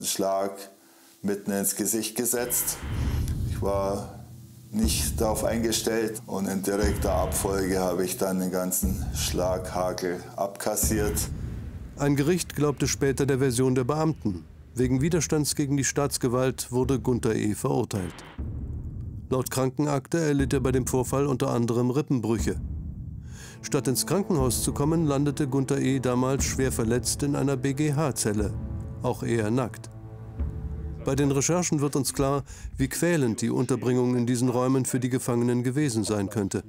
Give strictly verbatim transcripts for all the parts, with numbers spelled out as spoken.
Schlag mitten ins Gesicht gesetzt. Ich war nicht darauf eingestellt und in direkter Abfolge habe ich dann den ganzen Schlaghagel abkassiert. Ein Gericht glaubte später der Version der Beamten. Wegen Widerstands gegen die Staatsgewalt wurde Gunter E. verurteilt. Laut Krankenakte erlitt er bei dem Vorfall unter anderem Rippenbrüche. Statt ins Krankenhaus zu kommen, landete Gunter E. damals schwer verletzt in einer B G H-Zelle, auch er nackt. Bei den Recherchen wird uns klar, wie quälend die Unterbringung in diesen Räumen für die Gefangenen gewesen sein könnte.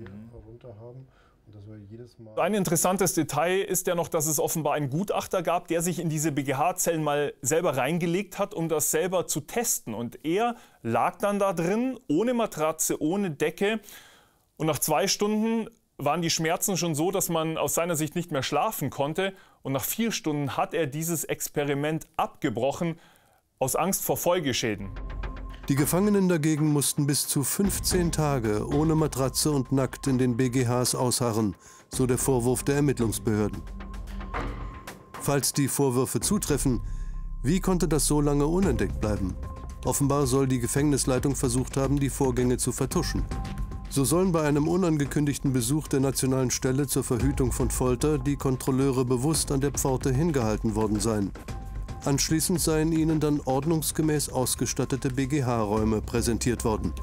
Ein interessantes Detail ist ja noch, dass es offenbar einen Gutachter gab, der sich in diese B G H-Zellen mal selber reingelegt hat, um das selber zu testen. Und er lag dann da drin, ohne Matratze, ohne Decke. Und nach zwei Stunden waren die Schmerzen schon so, dass man aus seiner Sicht nicht mehr schlafen konnte. Und nach vier Stunden hat er dieses Experiment abgebrochen, aus Angst vor Folgeschäden. Die Gefangenen dagegen mussten bis zu fünfzehn Tage ohne Matratze und nackt in den B G Hs ausharren, so der Vorwurf der Ermittlungsbehörden. Falls die Vorwürfe zutreffen, wie konnte das so lange unentdeckt bleiben? Offenbar soll die Gefängnisleitung versucht haben, die Vorgänge zu vertuschen. So sollen bei einem unangekündigten Besuch der Nationalen Stelle zur Verhütung von Folter die Kontrolleure bewusst an der Pforte hingehalten worden sein. Anschließend seien ihnen dann ordnungsgemäß ausgestattete B G H-Räume präsentiert worden.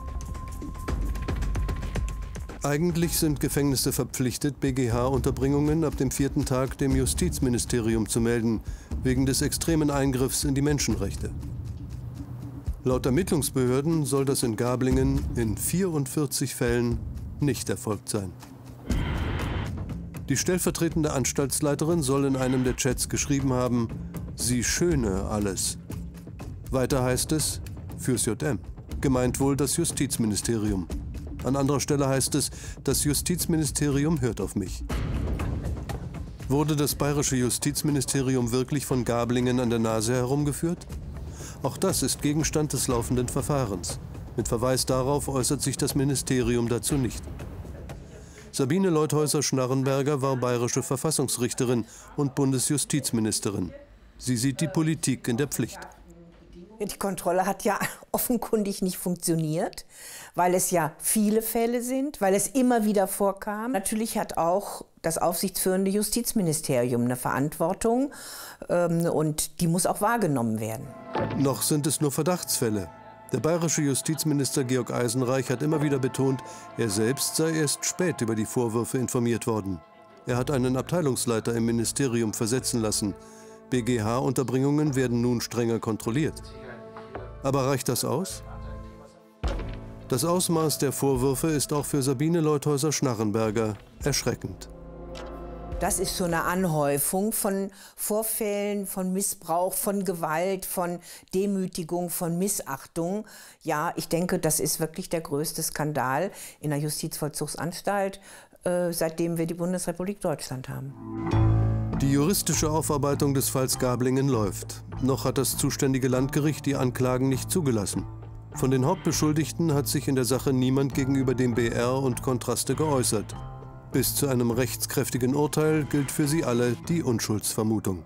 Eigentlich sind Gefängnisse verpflichtet, B G H-Unterbringungen ab dem vierten Tag dem Justizministerium zu melden, wegen des extremen Eingriffs in die Menschenrechte. Laut Ermittlungsbehörden soll das in Gablingen in vierundvierzig Fällen nicht erfolgt sein. Die stellvertretende Anstaltsleiterin soll in einem der Chats geschrieben haben, sie schöne alles. Weiter heißt es, fürs J M. Gemeint wohl das Justizministerium. An anderer Stelle heißt es, das Justizministerium hört auf mich. Wurde das bayerische Justizministerium wirklich von Gablingen an der Nase herumgeführt? Auch das ist Gegenstand des laufenden Verfahrens. Mit Verweis darauf äußert sich das Ministerium dazu nicht. Sabine Leuthäuser-Schnarrenberger war bayerische Verfassungsrichterin und Bundesjustizministerin. Sie sieht die Politik in der Pflicht. Die Kontrolle hat ja offenkundig nicht funktioniert, weil es ja viele Fälle sind, weil es immer wieder vorkam. Natürlich hat auch das aufsichtsführende Justizministerium eine Verantwortung ähm, und die muss auch wahrgenommen werden. Noch sind es nur Verdachtsfälle. Der bayerische Justizminister Georg Eisenreich hat immer wieder betont, er selbst sei erst spät über die Vorwürfe informiert worden. Er hat einen Abteilungsleiter im Ministerium versetzen lassen. B G H-Unterbringungen werden nun strenger kontrolliert. Aber reicht das aus? Das Ausmaß der Vorwürfe ist auch für Sabine Leuthäuser-Schnarrenberger erschreckend. Das ist so eine Anhäufung von Vorfällen, von Missbrauch, von Gewalt, von Demütigung, von Missachtung. Ja, ich denke, das ist wirklich der größte Skandal in der Justizvollzugsanstalt, äh, seitdem wir die Bundesrepublik Deutschland haben. Die juristische Aufarbeitung des Falls Gablingen läuft. Noch hat das zuständige Landgericht die Anklagen nicht zugelassen. Von den Hauptbeschuldigten hat sich in der Sache niemand gegenüber dem B R und Kontraste geäußert. Bis zu einem rechtskräftigen Urteil gilt für sie alle die Unschuldsvermutung.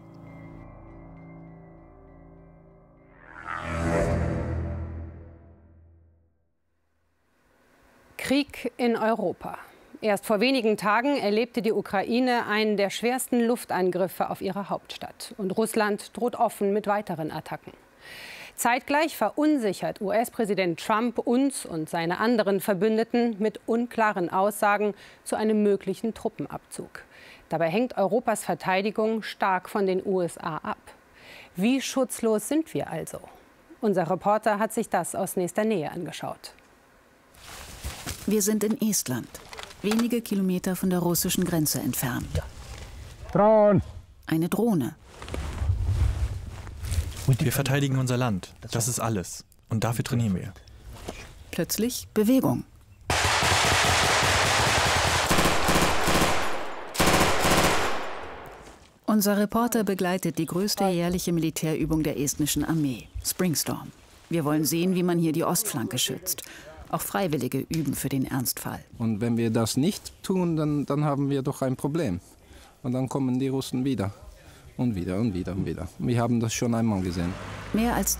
Krieg in Europa. Erst vor wenigen Tagen erlebte die Ukraine einen der schwersten Luftangriffe auf ihre Hauptstadt. Und Russland droht offen mit weiteren Attacken. Zeitgleich verunsichert U S-Präsident Trump uns und seine anderen Verbündeten mit unklaren Aussagen zu einem möglichen Truppenabzug. Dabei hängt Europas Verteidigung stark von den U S A ab. Wie schutzlos sind wir also? Unser Reporter hat sich das aus nächster Nähe angeschaut. Wir sind in Estland, wenige Kilometer von der russischen Grenze entfernt. Drohne. Eine Drohne. Wir verteidigen unser Land. Das ist alles. Und dafür trainieren wir. Plötzlich Bewegung. Unser Reporter begleitet die größte jährliche Militärübung der estnischen Armee, Springstorm. Wir wollen sehen, wie man hier die Ostflanke schützt. Auch Freiwillige üben für den Ernstfall. Und wenn wir das nicht tun, dann, dann haben wir doch ein Problem. Und dann kommen die Russen wieder. Und wieder und wieder und wieder. Wir haben das schon einmal gesehen. Mehr als